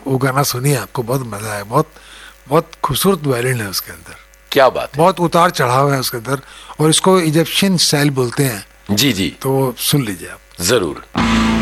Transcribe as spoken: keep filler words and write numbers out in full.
वो गाना सुनिए, आपको बहुत मजा आया। बहुत बहुत खूबसूरत वायलिन है उसके अंदर, क्या बात है। बहुत उतार चढ़ाव है उसके अंदर, और इसको इजिप्शियन स्टाइल बोलते हैं। जी जी, तो सुन लीजिए आप जरूर।